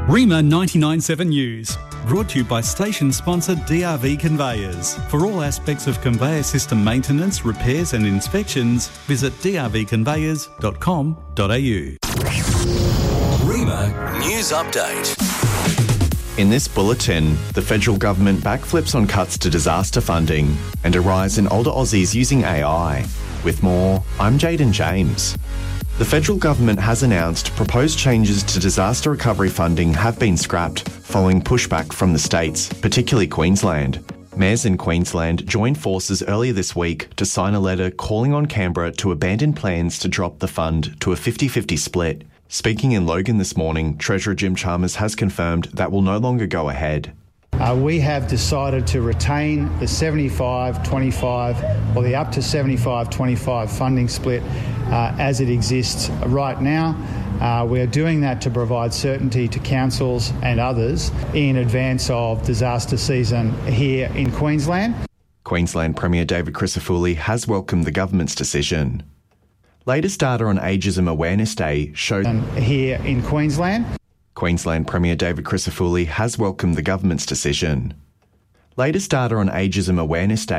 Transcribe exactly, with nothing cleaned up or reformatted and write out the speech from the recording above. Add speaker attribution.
Speaker 1: Rima ninety-nine point seven News, brought to you by station sponsor D R V Conveyors. For all aspects of conveyor system maintenance, repairs and inspections, visit d r v conveyors dot com dot a u.
Speaker 2: Rima News Update.
Speaker 3: In this bulletin, the federal government backflips on cuts to disaster funding and a rise in older Aussies using A I. With more, I'm Jaden James. The federal government has announced proposed changes to disaster recovery funding have been scrapped following pushback from the states, particularly Queensland. Mayors in Queensland joined forces earlier this week to sign a letter calling on Canberra to abandon plans to drop the fund to a fifty-fifty split. Speaking in Logan this morning, Treasurer Jim Chalmers has confirmed that will no longer go ahead.
Speaker 4: Uh, we have decided to retain the seventy-five twenty-five or the up to seventy-five twenty-five funding split uh, as it exists right now. Uh, we are doing that to provide certainty to councils and others in advance of disaster season here in Queensland.
Speaker 3: Queensland Premier David Crisafulli has welcomed the government's decision. Latest data on Ageism Awareness Day showed
Speaker 4: here in Queensland.
Speaker 3: Queensland Premier David Crisafulli has welcomed the government's decision. Latest data on Ageism Awareness Day